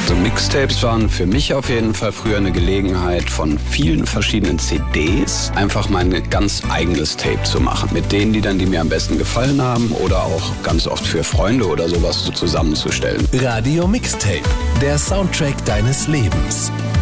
Also Mixtapes waren für mich auf jeden Fall früher eine Gelegenheit, von vielen verschiedenen CDs einfach mein ganz eigenes Tape zu machen. Mit den Liedern, die mir am besten gefallen haben oder auch ganz oft für Freunde oder sowas so zusammenzustellen. Radio Mixtape, der Soundtrack deines Lebens.